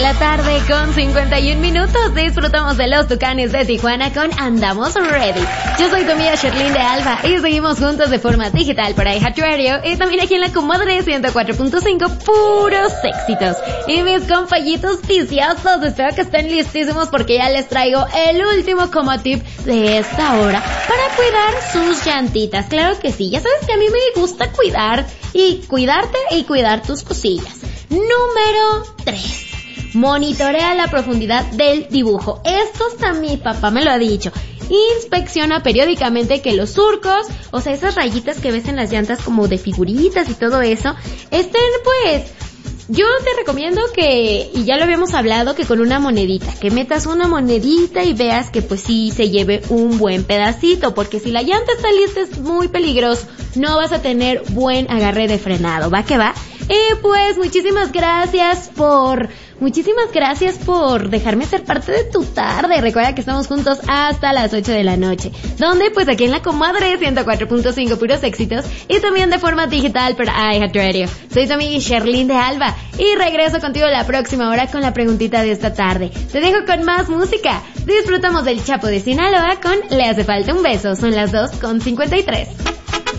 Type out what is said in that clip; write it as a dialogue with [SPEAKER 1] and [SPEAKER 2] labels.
[SPEAKER 1] la tarde con 51 minutos. Disfrutamos de los Tucanes de Tijuana con Andamos Ready. Yo soy tu amiga Sherlyn de Alba y seguimos juntos de forma digital por iHeartRadio y también aquí en la Comadre 104.5, puros éxitos. Y mis compañitos viciosos, espero que estén listísimos porque ya les traigo el último como tip de esta hora para cuidar sus llantitas. Claro que sí, ya sabes que a mí me gusta cuidar y cuidarte y cuidar tus cosillas. Número 3. Monitorea la profundidad del dibujo. Esto hasta mi papá me lo ha dicho. Inspecciona periódicamente que los surcos, o sea, esas rayitas que ves en las llantas como de figuritas y todo eso, estén pues... Yo te recomiendo que, y ya lo habíamos hablado, que con una monedita, que metas una monedita y veas que pues sí se lleve un buen pedacito, porque si la llanta está lista es muy peligroso, no vas a tener buen agarre de frenado, ¿va que va? Pues muchísimas gracias por dejarme ser parte de tu tarde. Recuerda que estamos juntos hasta las 8 de la noche. Donde pues aquí en la Comadre 104.5 puros éxitos y también de forma digital por iHeartRadio. Soy tu amiga Sherlyn de Alba y regreso contigo la próxima hora con la preguntita de esta tarde. Te dejo con más música. Disfrutamos del Chapo de Sinaloa con Le hace falta un beso. Son las 2:53.